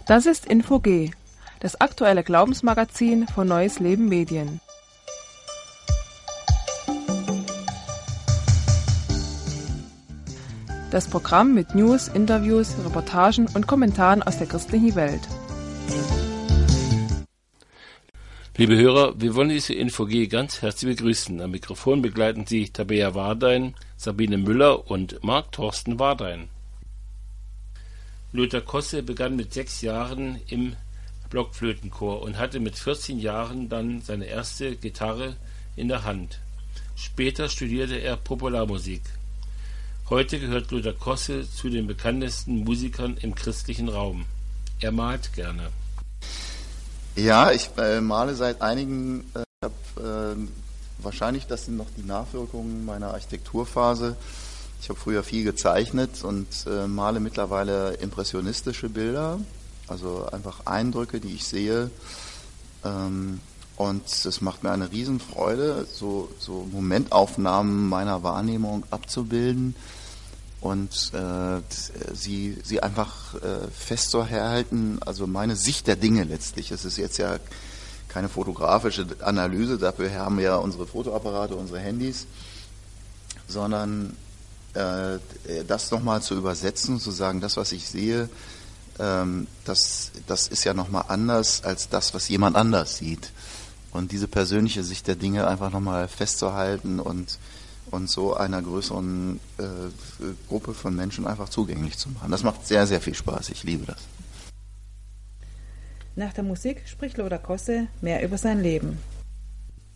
Das ist Info-G, das aktuelle Glaubensmagazin von Neues Leben Medien. Das Programm mit News, Interviews, Reportagen und Kommentaren aus der christlichen Welt. Liebe Hörer, wir wollen diese Info-G ganz herzlich begrüßen. Am Mikrofon begleiten Sie Tabea Wardein, Sabine Müller und Marc Thorsten Wardein. Lothar Kosse begann mit 6 Jahren im Blockflötenchor und hatte mit 14 Jahren dann seine erste Gitarre in der Hand. Später studierte er Popularmusik. Heute gehört Lothar Kosse zu den bekanntesten Musikern im christlichen Raum. Er malt gerne. Ja, ich male seit einigen, wahrscheinlich das sind noch die Nachwirkungen meiner Architekturphase. Ich habe früher viel gezeichnet und male mittlerweile impressionistische Bilder, also einfach Eindrücke, die ich sehe. Und es macht mir eine Riesenfreude, so Momentaufnahmen meiner Wahrnehmung abzubilden und sie einfach festzuhalten, also meine Sicht der Dinge letztlich. Es ist jetzt ja keine fotografische Analyse, dafür haben wir ja unsere Fotoapparate, unsere Handys, sondern das nochmal zu übersetzen, zu sagen, das, was ich sehe, das ist ja nochmal anders als das, was jemand anders sieht. Und diese persönliche Sicht der Dinge einfach nochmal festzuhalten und so einer größeren Gruppe von Menschen einfach zugänglich zu machen. Das macht sehr, sehr viel Spaß. Ich liebe das. Nach der Musik spricht Lothar Kosse mehr über sein Leben.